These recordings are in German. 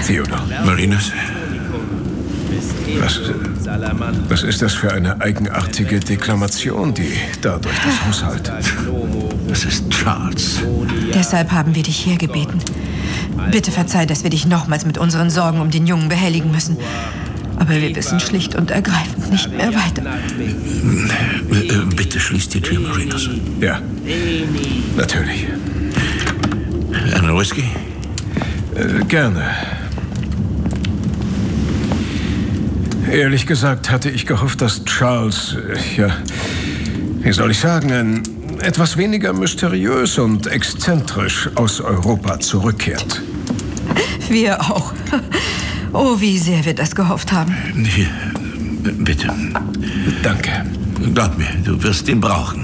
Theodor. Marinus? Was ist das für eine eigenartige Deklamation, die da durch das Haus hallt? Das ist Charles. Deshalb haben wir dich hergebeten. Bitte verzeih, dass wir dich nochmals mit unseren Sorgen um den Jungen behelligen müssen. Aber wir wissen schlicht und ergreifend nicht mehr weiter. Bitte schließt die Tür, Marinus. Ja, natürlich. Einen Whisky? Gerne. Ehrlich gesagt hatte ich gehofft, dass Charles, wie soll ich sagen, etwas weniger mysteriös und exzentrisch aus Europa zurückkehrt. Wir auch. Oh, wie sehr wir das gehofft haben. Hier, bitte. Danke. Glaub mir, du wirst ihn brauchen.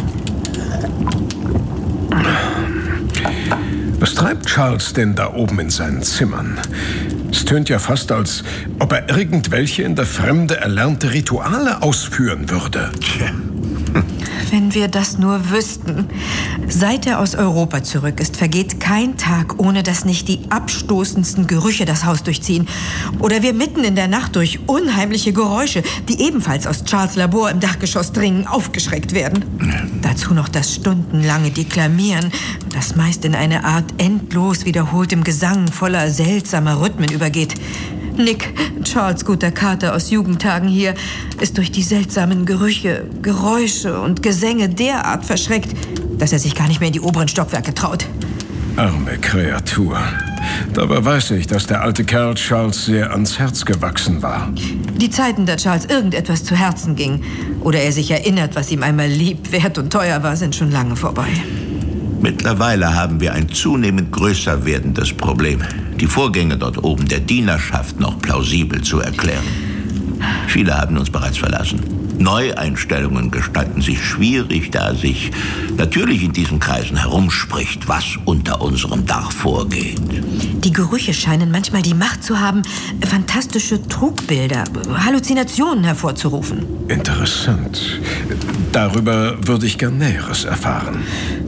Was treibt Charles denn da oben in seinen Zimmern? Es tönt ja fast, als ob er irgendwelche in der Fremde erlernte Rituale ausführen würde. Tja. Wenn wir das nur wüssten. Seit er aus Europa zurück ist, vergeht kein Tag, ohne dass nicht die abstoßendsten Gerüche das Haus durchziehen. Oder wir mitten in der Nacht durch unheimliche Geräusche, die ebenfalls aus Charles' Labor im Dachgeschoss dringen, aufgeschreckt werden. Dazu noch das stundenlange Deklamieren, das meist in eine Art endlos wiederholtem Gesang voller seltsamer Rhythmen übergeht. Nick, Charles' guter Kater aus Jugendtagen hier, ist durch die seltsamen Gerüche, Geräusche und Gesänge derart verschreckt, dass er sich gar nicht mehr in die oberen Stockwerke traut. Arme Kreatur. Dabei weiß ich, dass der alte Kerl Charles sehr ans Herz gewachsen war. Die Zeiten, da Charles irgendetwas zu Herzen ging oder er sich erinnert, was ihm einmal lieb, wert und teuer war, sind schon lange vorbei. Mittlerweile haben wir ein zunehmend größer werdendes Problem. Die Vorgänge dort oben der Dienerschaft noch plausibel zu erklären. Viele haben uns bereits verlassen. Neueinstellungen gestalten sich schwierig, da sich natürlich in diesen Kreisen herumspricht, was unter unserem Dach vorgeht. Die Gerüche scheinen manchmal die Macht zu haben, fantastische Trugbilder, Halluzinationen hervorzurufen. Interessant. Darüber würde ich gern Näheres erfahren.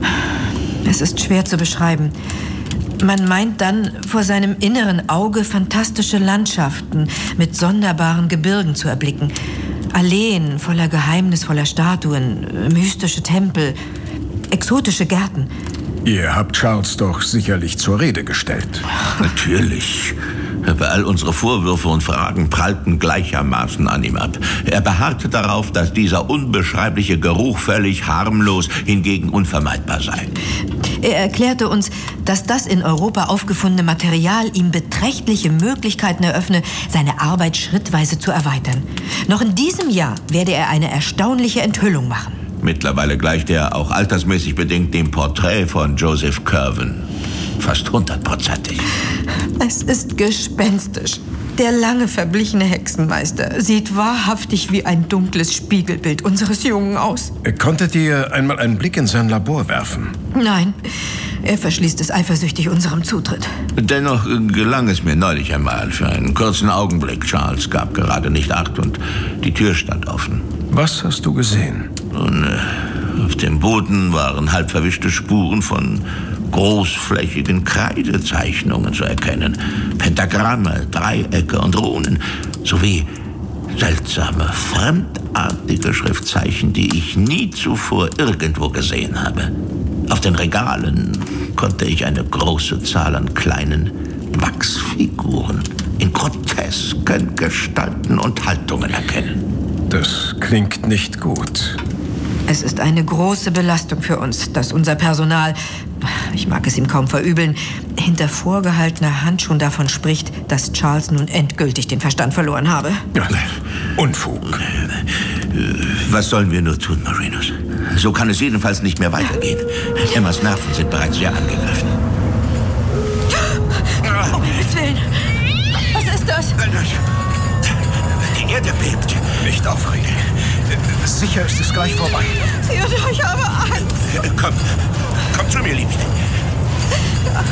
Es ist schwer zu beschreiben. Man meint dann, vor seinem inneren Auge fantastische Landschaften mit sonderbaren Gebirgen zu erblicken. Alleen voller geheimnisvoller Statuen, mystische Tempel, exotische Gärten. Ihr habt Charles doch sicherlich zur Rede gestellt. Natürlich. Aber all unsere Vorwürfe und Fragen prallten gleichermaßen an ihm ab. Er beharrte darauf, dass dieser unbeschreibliche Geruch völlig harmlos, hingegen unvermeidbar sei. Er erklärte uns, dass das in Europa aufgefundene Material ihm beträchtliche Möglichkeiten eröffne, seine Arbeit schrittweise zu erweitern. Noch in diesem Jahr werde er eine erstaunliche Enthüllung machen. Mittlerweile gleicht er auch altersmäßig bedingt dem Porträt von Joseph Curwen. Fast 100%. Es ist gespenstisch. Der lange verblichene Hexenmeister sieht wahrhaftig wie ein dunkles Spiegelbild unseres Jungen aus. Konntet ihr einmal einen Blick in sein Labor werfen? Nein, er verschließt es eifersüchtig unserem Zutritt. Dennoch gelang es mir neulich einmal für einen kurzen Augenblick. Charles gab gerade nicht Acht und die Tür stand offen. Was hast du gesehen? Und auf dem Boden waren halb verwischte Spuren von großflächigen Kreidezeichnungen zu erkennen. Pentagramme, Dreiecke und Runen, sowie seltsame, fremdartige Schriftzeichen, die ich nie zuvor irgendwo gesehen habe. Auf den Regalen konnte ich eine große Zahl an kleinen Wachsfiguren in grotesken Gestalten und Haltungen erkennen. Das klingt nicht gut. Es ist eine große Belastung für uns, dass unser Personal, ich mag es ihm kaum verübeln, hinter vorgehaltener Hand schon davon spricht, dass Charles nun endgültig den Verstand verloren habe. Ja, Unfug. Was sollen wir nur tun, Marinus? So kann es jedenfalls nicht mehr weitergehen. Emmas Nerven sind bereits sehr angegriffen. Um Himmels Willen! Was ist das? Die Erde bebt. Nicht aufregen. Sicher ist es gleich vorbei. Theodor, ich habe Angst. Komm zu mir, Liebste.